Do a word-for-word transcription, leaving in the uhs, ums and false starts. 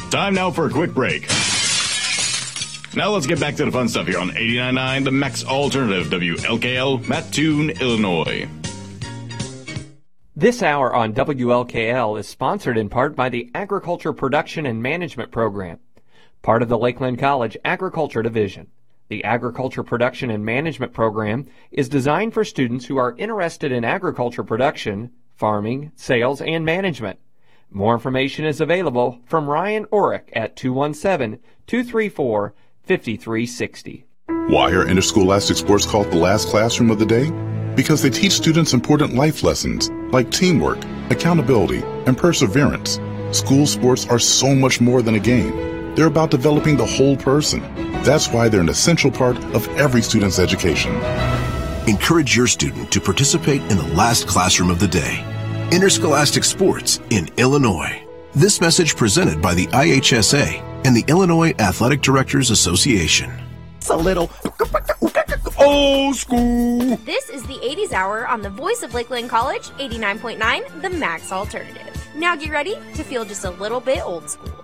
Time now for a quick break. Now let's get back to the fun stuff here on eighty-nine point nine, the Max Alternative, W L K L, Mattoon, Illinois. This hour on W L K L is sponsored in part by the Agriculture Production and Management Program, part of the Lakeland College Agriculture Division. The Agriculture Production and Management Program is designed for students who are interested in agriculture production, farming, sales, and management. More information is available from Ryan Orrick at two one seven, two three four, five three six zero. Why are interscholastic sports called the last classroom of the day? Because they teach students important life lessons like teamwork, accountability, and perseverance. School sports are so much more than a game. They're about developing the whole person. That's why they're an essential part of every student's education. Encourage your student to participate in the last classroom of the day. Interscholastic sports in Illinois. This message presented by the I H S A and the Illinois Athletic Directors Association. It's a little old school. This is the eighties Hour on the Voice of Lakeland College, eighty-nine point nine, the Max Alternative. Now get ready to feel just a little bit old school.